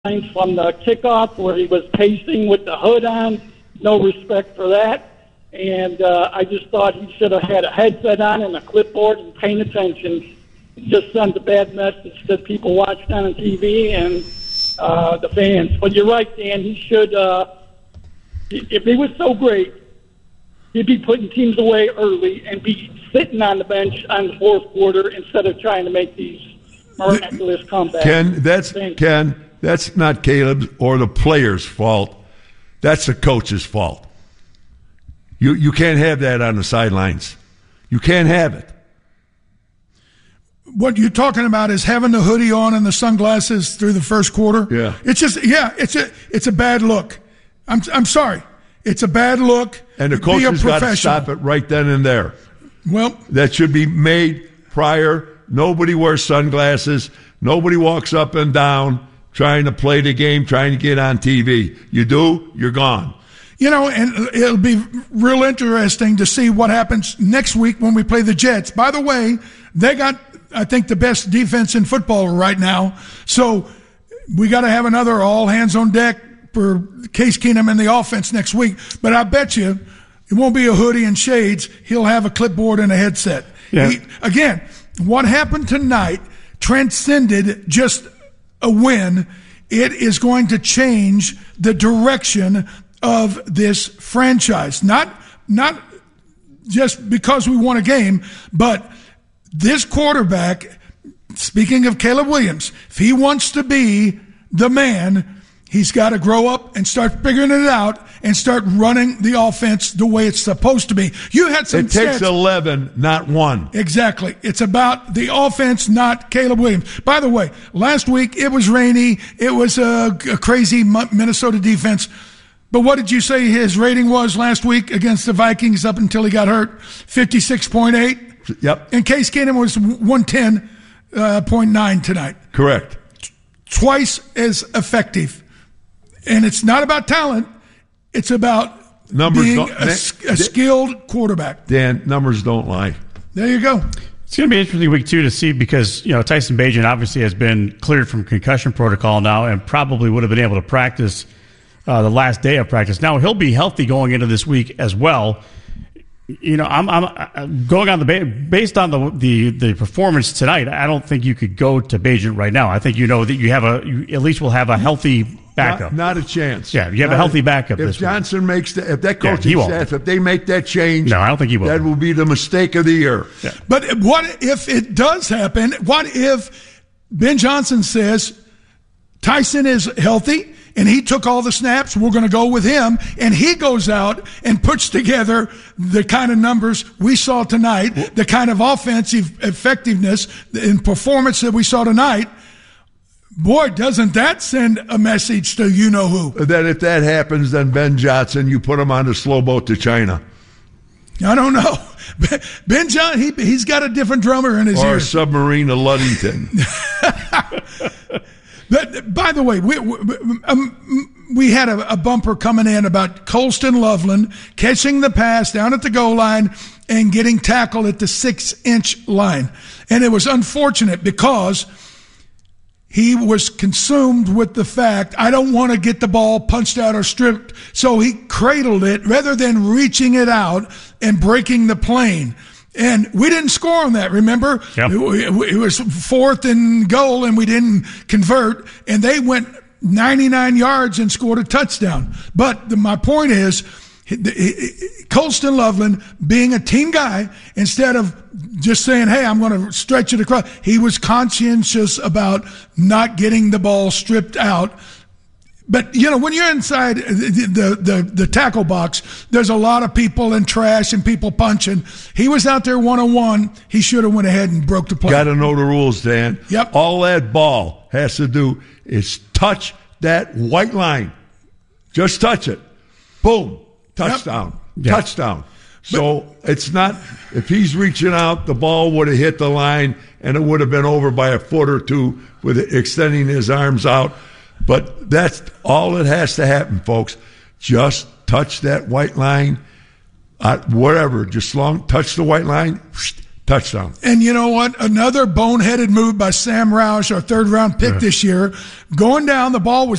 from the kickoff where he was pacing with the hood on. No respect for that. And I just thought he should have had a headset on and a clipboard and paying attention. It just sends a bad message to people watching on TV and the fans. But you're right, Dan. He should, if he was so great, he'd be putting teams away early and be sitting on the bench on the fourth quarter instead of trying to make these miraculous comebacks. Ken, that's not Caleb's or the player's fault. That's the coach's fault. You can't have that on the sidelines. You can't have it. What you're talking about is having the hoodie on and the sunglasses through the first quarter. Yeah. It's a bad look. I'm sorry. It's a bad look. And the coach has got to stop it right then and there. Well, that should be made prior. Nobody wears sunglasses. Nobody walks up and down trying to play the game, trying to get on TV. You do, you're gone. And it'll be real interesting to see what happens next week when we play the Jets. By the way, they got, I think, the best defense in football right now. So we got to have another all hands on deck for Case Keenum and the offense next week. But I bet you it won't be a hoodie and shades. He'll have a clipboard and a headset. Yeah. Again, what happened tonight transcended just a win. It is going to change the direction of this franchise. Not just because we won a game, but this quarterback, speaking of Caleb Williams, if he wants to be the man, he's got to grow up and start figuring it out and start running the offense the way it's supposed to be. You had some It takes 11, not one. Exactly. It's about the offense, not Caleb Williams. By the way, last week it was rainy. It was a crazy Minnesota defense. But what did you say his rating was last week against the Vikings up until he got hurt? 56.8? Yep. And Case Keenum was 110.9 tonight. Correct. Twice as effective. And it's not about talent. It's about numbers being a skilled quarterback. Dan, numbers don't lie. There you go. It's going to be an interesting week, too, to see because, Tyson Bagent obviously has been cleared from concussion protocol now and probably would have been able to practice the last day of practice. Now, he'll be healthy going into this week as well. I'm going on based on the performance tonight. I don't think you could go to Bagent right now. I think that you at least will have a healthy backup. Not a chance. Yeah, you have a healthy backup. If Johnson makes if that coaching staff, if they make that change, no, I don't think he will. That will be the mistake of the year. Yeah. But what if it does happen? What if Ben Johnson says Tyson is healthy? And he took all the snaps, we're going to go with him, and he goes out and puts together the kind of numbers we saw tonight, the kind of offensive effectiveness and performance that we saw tonight. Boy, doesn't that send a message to you-know-who? That if that happens, then Ben Johnson, you put him on a slow boat to China. I don't know. Ben Johnson, he's got a different drummer in his ear. Or a submarine to Ludington. But, by the way, we had a bumper coming in about Colston Loveland catching the pass down at the goal line and getting tackled at the 6-inch line. And it was unfortunate because he was consumed with the fact, I don't want to get the ball punched out or stripped. So he cradled it rather than reaching it out and breaking the plane. And we didn't score on that, remember? Yep. It was 4th and goal, and we didn't convert. And they went 99 yards and scored a touchdown. But my point is, Colston Loveland, being a team guy, instead of just saying, hey, I'm going to stretch it across, he was conscientious about not getting the ball stripped out. But, when you're inside the tackle box, there's a lot of people and trash and people punching. He was out there one-on-one. He should have went ahead and broke the play. Got to know the rules, Dan. Yep. All that ball has to do is touch that white line. Just touch it. Boom. Touchdown. Yep. Touchdown. So it's not, if he's reaching out, the ball would have hit the line and it would have been over by a foot or two with extending his arms out. But that's all that has to happen, folks. Just touch that white line, whatever. Just touch the white line, touchdown. And you know what? Another boneheaded move by Sam Roush, our third-round pick this year. Going down, the ball was